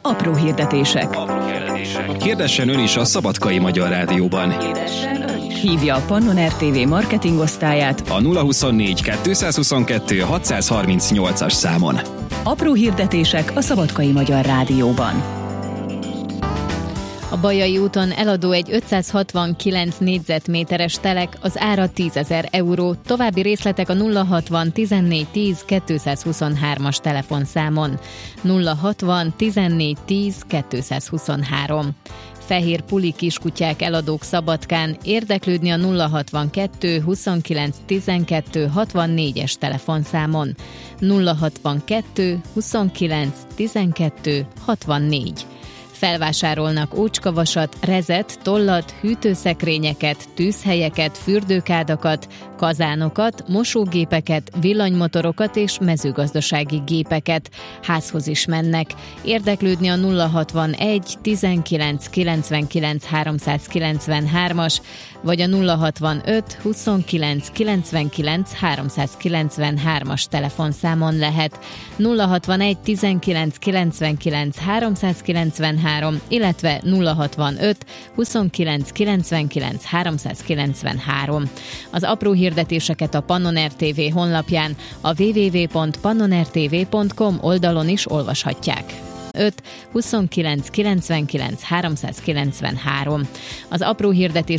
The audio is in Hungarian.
Apró hirdetések. Kérdessen ön is a Szabadkai Magyar Rádióban. Hívja a Pannon RTV marketingosztályát A 024 222 638-as számon. Apró hirdetések a Szabadkai Magyar Rádióban. A Bajai úton eladó egy 569 négyzetméteres telek, az ára 10 000 euró. További részletek a 060 14 10 223-as telefonszámon. 060 14 10 223. Fehér puli kiskutyák eladók Szabadkán, érdeklődni a 062 29 12 64-es telefonszámon. 062 29 12 64. Felvásárolnak ócskavasat, rezet, tollat, hűtőszekrényeket, tűzhelyeket, fürdőkádakat, kazánokat, mosógépeket, villanymotorokat és mezőgazdasági gépeket. Házhoz is mennek. Érdeklődni a 061 19 99 393-as vagy a 065 29 99 393-as telefonszámon lehet. 061 19 99 393, illetve 065 29 99 393. Az apró hirdetéseket a Pannon RTV honlapján, a www.pannontv.com oldalon is olvashatják. 5 29 99 393. Az apró hirdetés